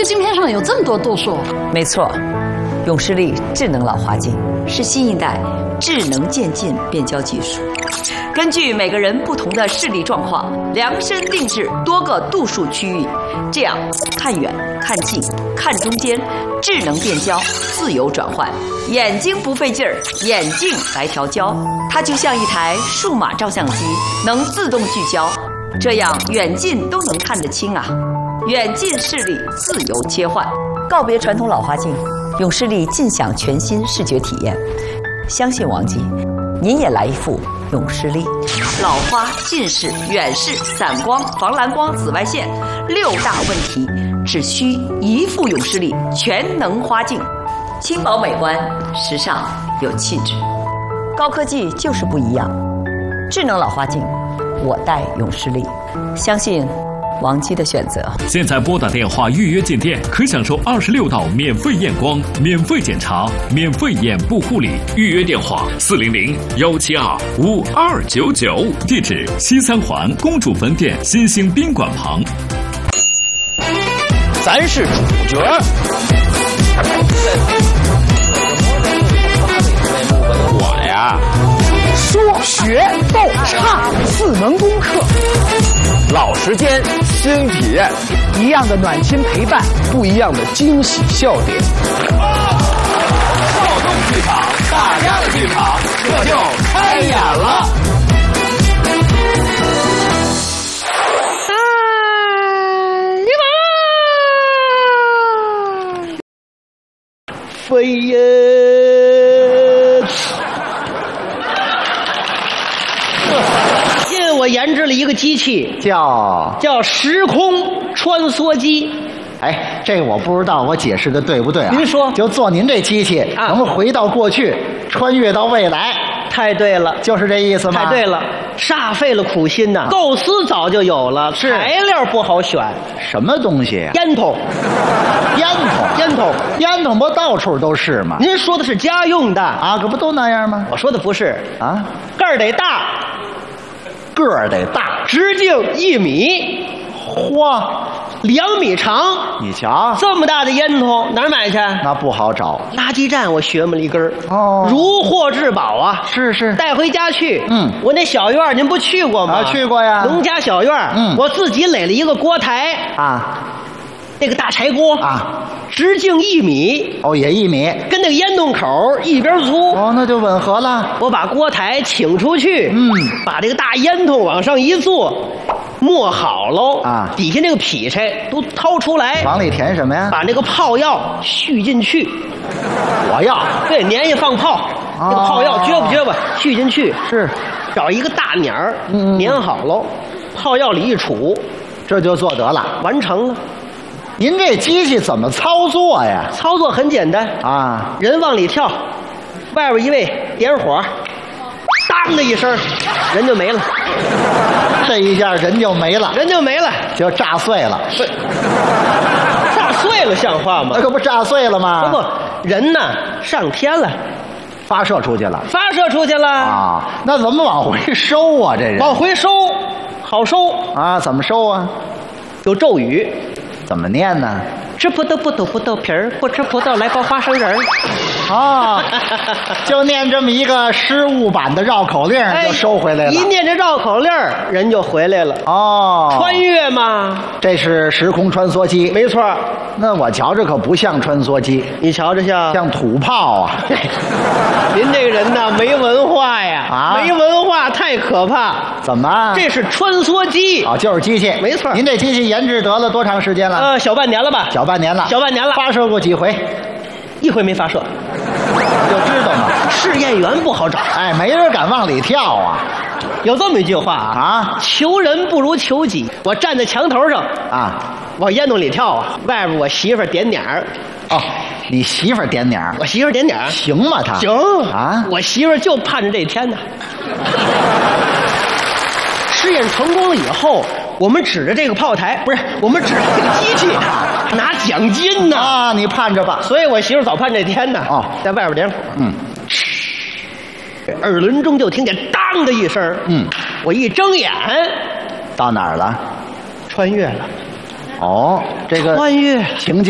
个镜片上有这么多度数。 没错，永视力智能老花镜是新一代智能渐进变焦技术，根据每个人不同的视力状况，量身定制多个度数区域，这样看远、看近、看中间，智能变焦，自由转换，眼睛不费劲儿，眼镜来调焦，它就像一台数码照相机，能自动聚焦，这样远近都能看得清啊。远近视力自由切换，告别传统老花镜，永视力尽享全新视觉体验。相信王姬，您也来一副永视力。老花、近视、远视、散光、防蓝光、紫外线6大问题，只需一副永视力全能花镜，轻薄美观，时尚有气质。高科技就是不一样，智能老花镜，我戴永视力，相信王姬的选择。 现在拨打电话预约进店，可享受26道免费验光、免费检查、免费眼部护理。预约电话400-172-5299，地址西三环公主坟店新兴宾馆旁。 咱是主角。我呀， 说学逗唱4门功课， 老时间新体验， 一样的暖心陪伴， 不一样的惊喜笑点。 少动剧场，大家的剧场，这就开演了。 飞呀！ 因为我研制了一个机器，叫时空穿梭机。 哎，这我不知道，我解释的对不对啊？ 您说， 就做您这机器，能回到过去，穿越到未来。 太对了， 就是这意思吗？ 太对了，煞费了苦心呐，构思早就有了， 是材料不好选。 什么东西呀？ 烟筒， 烟筒不到处都是吗？ 您说的是家用的啊，可不都那样吗？ 我说的不是啊， 个儿得大，直径1米， 嚯 ，2米长。 你瞧， 这么大的烟筒哪儿买去？ 那不好找。 垃圾站我学摸了一根儿， 哦， 如获至宝啊！ 是， 带回家去。 我那小院您不去过吗？ 去过呀。 农家小院，我自己垒了一个锅台啊， 那个大柴锅啊， 直径1米， 哦，也1米， 跟那个烟洞口一边粗。 哦，那就吻合了。 我把锅台请出去，把这个大烟筒往上一坐。磨好喽啊！ 底下那个劈柴都掏出来， 往里填什么呀？ 把那个泡药续进去。 火药对，粘下放泡，那个泡药撅吧，续进去。 是， 找一个大捻儿，粘好喽，泡药里一杵， 这就做得了， 完成了。 您这机器怎么操作呀？ 操作很简单啊， 人往里跳，外边一位点火。当的一声，人就没了。 这一下人就没了，就炸碎了。 炸碎了像话吗？ 那可不炸碎了吗？ 不，人呢上天了， 发射出去了啊！那怎么往回收啊？这人往回收，好收啊？怎么收啊？ 有咒语， 怎么念呢？ 吃葡萄不吐葡萄皮儿，不吃葡萄来包花生仁儿。 啊，就念这么一个失误版的绕口令就收回来了。 一念这绕口令，人就回来了。 哦， 穿越嘛， 这是时空穿梭机， 没错。 那我瞧着可不像穿梭机， 你瞧着像土炮啊！ 您这个人呐，没文化呀！ 啊， 没文化太可怕。 怎么？ 这是穿梭机啊，就是机器， 没错。 您这机器研制得了多长时间了？ 小半年了吧？ 小半年了。发射过几回 ？1回没发射。 就知道嘛， 试验员不好找。 哎，没人敢往里跳啊。 有这么一句话啊，求人不如求己。我站在墙头上啊， 往烟囱里跳啊，外边我媳妇点点儿。 哦，你媳妇点点儿？ 我媳妇点点儿， 行吗？她行啊， 我媳妇就盼着这天呢。试验成功了以后，我们指着这个炮台，不是，我们指着这个机器拿奖金呢。 啊，你盼着吧。 所以我媳妇早盼这天呢。 哦， 在外边点火。耳轮中就听见当的一声。我一睁眼， 到哪儿了？ 穿越了。 哦，这个穿越情景。